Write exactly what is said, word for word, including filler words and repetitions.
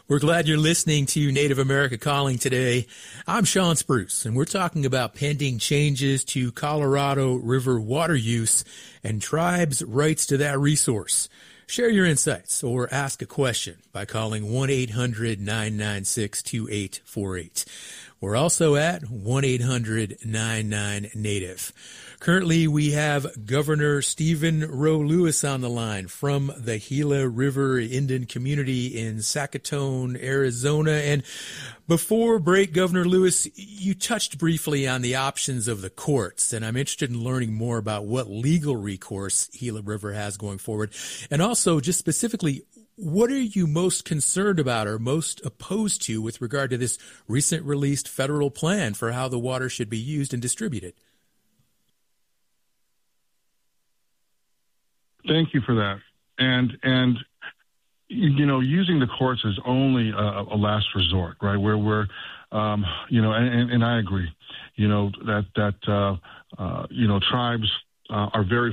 We're glad you're listening to Native America Calling today. I'm Sean Spruce, and we're talking about pending changes to Colorado River water use and tribes' rights to that resource. Share your insights or ask a question by calling one eight hundred nine nine six two eight four eight. We're also at one eight hundred nine nine native. Currently, we have Governor Stephen Roe Lewis on the line from the Gila River Indian community in Sackatoon, Arizona. And before break, Governor Lewis, you touched briefly on the options of the courts, and I'm interested in learning more about what legal recourse Gila River has going forward. And also, just specifically, what are you most concerned about or most opposed to with regard to this recent released federal plan for how the water should be used and distributed? Thank you for that. And, and you know, using the courts is only a, a last resort, right, where we're, um, you know, and, and I agree, you know, that, that uh, uh, you know, tribes uh, are very